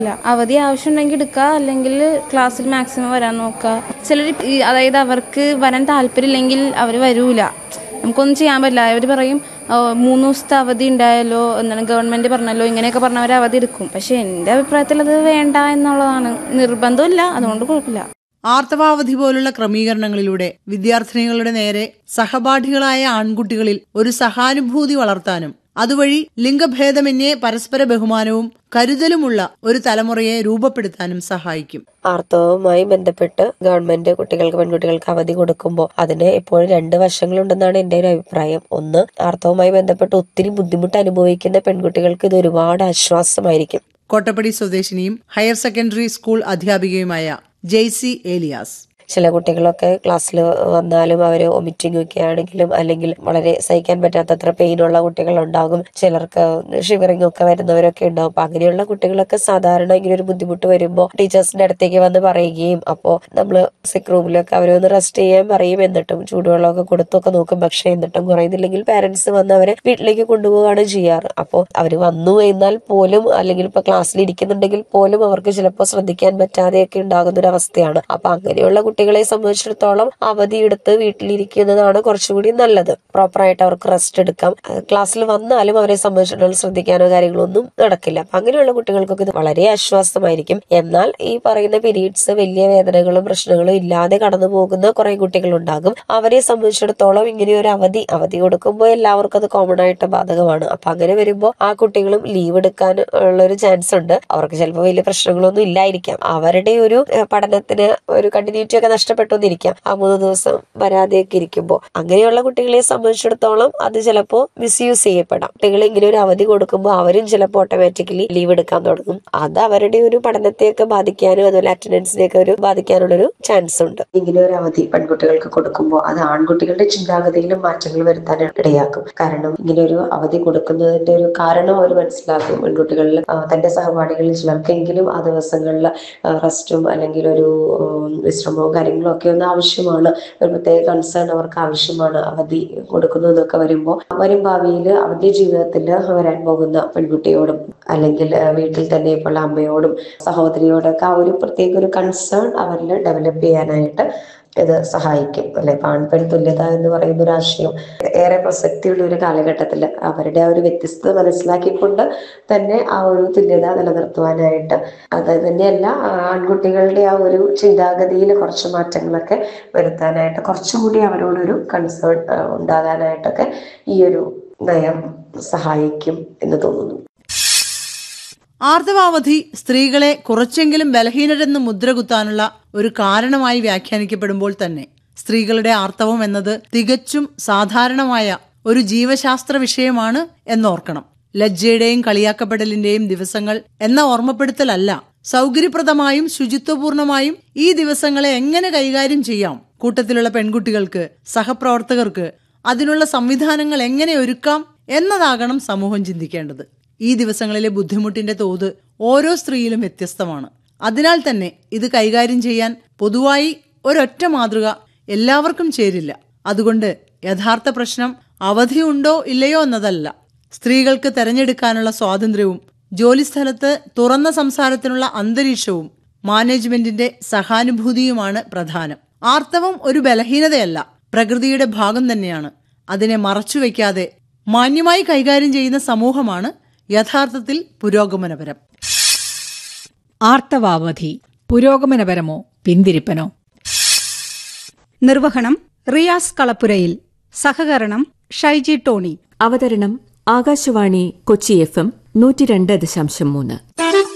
അവധി ആവശ്യമുണ്ടെങ്കിൽ എടുക്കുക, അല്ലെങ്കിൽ ക്ലാസ്സിൽ മാക്സിമം വരാൻ നോക്കുക. ചിലർ അതായത് അവർക്ക് വരാൻ താല്പര്യമില്ലെങ്കിൽ അവർ വരൂല, നമുക്കൊന്നും ചെയ്യാൻ പറ്റില്ല. അവർ പറയും 3 ദിവസത്തെ അവധി ഉണ്ടായല്ലോ, എന്താണ് ഗവൺമെന്റ് പറഞ്ഞല്ലോ, ഇങ്ങനെയൊക്കെ പറഞ്ഞവർ അവധി എടുക്കും. പക്ഷെ എൻ്റെ അഭിപ്രായത്തിൽ അത് വേണ്ട എന്നുള്ളതാണ്. നിർബന്ധമില്ല, അതുകൊണ്ട് കുഴപ്പമില്ല. ആർത്തവാവധി പോലുള്ള ക്രമീകരണങ്ങളിലൂടെ വിദ്യാർത്ഥിനികളുടെ നേരെ സഹപാഠികളായ ആൺകുട്ടികളിൽ ഒരു സഹാനുഭൂതി വളർത്താനും അതുവഴി ലിംഗഭേദമന്യേ പരസ്പര ബഹുമാനവും കരുതലുമുള്ള ഒരു തലമുറയെ രൂപപ്പെടുത്താനും സഹായിക്കും. ആർത്തവവുമായി ബന്ധപ്പെട്ട് ഗവൺമെന്റ് പെൺകുട്ടികൾക്ക് അവധി കൊടുക്കുമ്പോൾ അതിന് എപ്പോഴും 2 വശങ്ങളുണ്ടെന്നാണ് എന്റെ ഒരു അഭിപ്രായം. ഒന്ന്, ആർത്തവവുമായി ബന്ധപ്പെട്ട് ഒത്തിരി ബുദ്ധിമുട്ട് അനുഭവിക്കുന്ന പെൺകുട്ടികൾക്ക് ഇത് ഒരുപാട് ആശ്വാസമായിരിക്കും. Kottappadi സ്വദേശിനിയും higher secondary school അധ്യാപികയുമായ Jaicy Elias. ചില കുട്ടികളൊക്കെ ക്ലാസ്സിൽ വന്നാലും അവര് വൊമിറ്റിംഗ് ഒക്കെ ആണെങ്കിലും അല്ലെങ്കിൽ വളരെ സഹിക്കാൻ പറ്റാത്തത്ര പെയിനുള്ള കുട്ടികളുണ്ടാകും. ചിലർക്ക് ഷിവറിംഗ് ഒക്കെ വരുന്നവരൊക്കെ ഉണ്ടാകും. അപ്പൊ അങ്ങനെയുള്ള കുട്ടികളൊക്കെ സാധാരണ ഇങ്ങനെ ഒരു ബുദ്ധിമുട്ട് വരുമ്പോൾ ടീച്ചേഴ്സിന്റെ അടുത്തേക്ക് വന്ന് പറയുകയും അപ്പോൾ നമ്മള് സിക്ക് റൂമിലൊക്കെ അവരൊന്ന് റെസ്റ്റ് ചെയ്യാൻ പറയും. എന്നിട്ടും ചൂടുവെള്ളമൊക്കെ കൊടുത്തൊക്കെ നോക്കും. പക്ഷെ എന്നിട്ടും കുറയുന്നില്ലെങ്കിൽ പാരന്റ്സ് വന്ന് അവരെ വീട്ടിലേക്ക് കൊണ്ടുപോവുകയാണ് ചെയ്യാറ്. അപ്പോൾ അവര് വന്നു എന്നാൽ പോലും അല്ലെങ്കിൽ ഇപ്പൊ ക്ലാസ്സിൽ ഇരിക്കുന്നുണ്ടെങ്കിൽ പോലും അവർക്ക് ചിലപ്പോൾ ശ്രദ്ധിക്കാൻ പറ്റാതെയൊക്കെ ഉണ്ടാകുന്ന ഒരു അവസ്ഥയാണ്. അപ്പൊ അങ്ങനെയുള്ള കുട്ടികളെ സംബന്ധിച്ചിടത്തോളം അവധി എടുത്ത് വീട്ടിലിരിക്കുന്നതാണ് കുറച്ചുകൂടി നല്ലത്. പ്രോപ്പറായിട്ട് അവർക്ക് റെസ്റ്റ് എടുക്കാം. ക്ലാസ്സിൽ വന്നാലും അവരെ സംബന്ധിച്ചിടത്തോളം ശ്രദ്ധിക്കാനോ കാര്യങ്ങളോ ഒന്നും നടക്കില്ല. അപ്പൊ അങ്ങനെയുള്ള കുട്ടികൾക്കൊക്കെ ഇത് വളരെ ആശ്വാസമായിരിക്കും. എന്നാൽ ഈ പറയുന്ന പീരീഡ്സ് വലിയ വേദനകളും പ്രശ്നങ്ങളും ഇല്ലാതെ കടന്നു പോകുന്ന കുറെ കുട്ടികളുണ്ടാകും. അവരെ സംബന്ധിച്ചിടത്തോളം ഇങ്ങനെ ഒരു അവധി കൊടുക്കുമ്പോൾ എല്ലാവർക്കും അത് കോമൺ ആയിട്ട് ബാധകമാണ്. അപ്പൊ അങ്ങനെ വരുമ്പോൾ ആ കുട്ടികളും ലീവ് എടുക്കാൻ ഉള്ള ഒരു ചാൻസ് ഉണ്ട്. അവർക്ക് ചിലപ്പോൾ വലിയ പ്രശ്നങ്ങളൊന്നും ഇല്ലായിരിക്കാം. അവരുടെ ഒരു പഠനത്തിന് ഒരു കണ്ടിന്യൂറ്റി ഒക്കെ നഷ്ടപ്പെട്ടുവന്നിരിക്കാം ആ 3 ദിവസം വരാതെയൊക്കെ ഇരിക്കുമ്പോൾ. അങ്ങനെയുള്ള കുട്ടികളെ സംബന്ധിച്ചിടത്തോളം അത് ചിലപ്പോൾ മിസ്യൂസ് ചെയ്യപ്പെടാം. കുട്ടികളെ ഇങ്ങനെ ഒരു അവധി കൊടുക്കുമ്പോൾ അവരും ചിലപ്പോൾ ഓട്ടോമാറ്റിക്കലി ലീവ് എടുക്കാൻ തുടങ്ങും. അത് അവരുടെ ഒരു പഠനത്തെയൊക്കെ ബാധിക്കാനും അതുപോലെ അറ്റൻഡൻസിനെയൊക്കെ ഒരു ബാധിക്കാനുള്ളൊരു ചാൻസ് ഉണ്ട്. ഇങ്ങനെ ഒരു അവധി പെൺകുട്ടികൾക്ക് കൊടുക്കുമ്പോൾ അത് ആൺകുട്ടികളുടെ ചിന്താഗതിയിലും മാറ്റങ്ങൾ വരുത്താൻ ഇടയാക്കും. കാരണം ഇങ്ങനെ ഒരു അവധി കൊടുക്കുന്നതിന്റെ ഒരു കാരണം അവർ മനസ്സിലാക്കും. പെൺകുട്ടികളിൽ തന്റെ സഹപാഠികളിൽ ചിലർക്കെങ്കിലും ആ ദിവസങ്ങളിൽ റെസ്റ്റും അല്ലെങ്കിൽ ഒരു വിശ്രമവും കാര്യങ്ങളും ഒക്കെ ഒന്ന് ആവശ്യമാണ്. ഒരു പ്രത്യേക കൺസേൺ അവർക്ക് ആവശ്യമാണ്. അവധി കൊടുക്കുന്നതൊക്കെ വരുമ്പോൾ വരും ഭാവിയിൽ അവരുടെ ജീവിതത്തിൽ വരാൻ പോകുന്ന പെൺകുട്ടിയോടും അല്ലെങ്കിൽ വീട്ടിൽ തന്നെ ഇപ്പോൾ അമ്മയോടും സഹോദരിയോടൊക്കെ ആ ഒരു പ്രത്യേക ഒരു കൺസേൺ അവരിൽ ഡെവലപ്പ് ചെയ്യാനായിട്ട് ഇത് സഹായിക്കും. അല്ലെ, ആൺപെൺ തുല്യത എന്ന് പറയുന്ന ഒരു ആശയം ഏറെ പ്രസക്തിയുള്ള ഒരു കാലഘട്ടത്തിൽ അവരുടെ ആ ഒരു വ്യത്യസ്തത മനസ്സിലാക്കിക്കൊണ്ട് തന്നെ ആ ഒരു തുല്യത നിലനിർത്തുവാനായിട്ട്, അത് തന്നെയല്ല ആൺകുട്ടികളുടെ ആ ഒരു ചിന്താഗതിയിൽ കുറച്ച് മാറ്റങ്ങളൊക്കെ വരുത്താനായിട്ട്, കുറച്ചുകൂടി അവരോടൊരു കൺസേൺ ഉണ്ടാകാനായിട്ടൊക്കെ ഈ ഒരു നയം സഹായിക്കും എന്ന് തോന്നുന്നു. ആർത്തവാവധി സ്ത്രീകളെ കുറച്ചെങ്കിലും ബലഹീനരെന്ന് മുദ്രകുത്താനുള്ള ഒരു കാരണമായി വ്യാഖ്യാനിക്കപ്പെടുമ്പോൾ തന്നെ സ്ത്രീകളുടെ ആർത്തവം എന്നത് തികച്ചും സാധാരണമായ ഒരു ജീവശാസ്ത്ര വിഷയമാണ് എന്നോർക്കണം. ലജ്ജയുടെയും കളിയാക്കപ്പെടലിന്റെയും ദിവസങ്ങൾ എന്ന ഓർമ്മപ്പെടുത്തലല്ല, സൗകര്യപ്രദമായും ശുചിത്വപൂർണമായും ഈ ദിവസങ്ങളെ എങ്ങനെ കൈകാര്യം ചെയ്യാം, കൂട്ടത്തിലുള്ള പെൺകുട്ടികൾക്ക്, സഹപ്രവർത്തകർക്ക് അതിനുള്ള സംവിധാനങ്ങൾ എങ്ങനെ ഒരുക്കാം എന്നതാകണം സമൂഹം ചിന്തിക്കേണ്ടത്. ഈ ദിവസങ്ങളിലെ ബുദ്ധിമുട്ടിന്റെ തോത് ഓരോ സ്ത്രീയിലും വ്യത്യസ്തമാണ്. അതിനാൽ തന്നെ ഇത് കൈകാര്യം ചെയ്യാൻ പൊതുവായി ഒരൊറ്റ മാതൃക എല്ലാവർക്കും ചേരില്ല. അതുകൊണ്ട് യഥാർത്ഥ പ്രശ്നം അവധിയുണ്ടോ ഇല്ലയോ എന്നതല്ല, സ്ത്രീകൾക്ക് തെരഞ്ഞെടുക്കാനുള്ള സ്വാതന്ത്ര്യവും ജോലിസ്ഥലത്ത് തുറന്ന സംസാരത്തിനുള്ള അന്തരീക്ഷവും മാനേജ്മെന്റിന്റെ സഹാനുഭൂതിയുമാണ് പ്രധാനം. ആർത്തവം ഒരു ബലഹീനതയല്ല, പ്രകൃതിയുടെ ഭാഗം തന്നെയാണ്. അതിനെ മറച്ചുവെക്കാതെ മാന്യമായി കൈകാര്യം ചെയ്യുന്ന സമൂഹമാണ് യഥാർത്ഥത്തിൽ പുരോഗമനപരം. ആർത്തവാവധി പുരോഗമനപരമോ പിന്തിരിപ്പനോ? നിർവഹണം റിയാസ് കളപ്പുരയിൽ. സഹകരണം ഷൈജി ടോണി. അവതരണം ആകാശവാണി കൊച്ചി FM 102.3.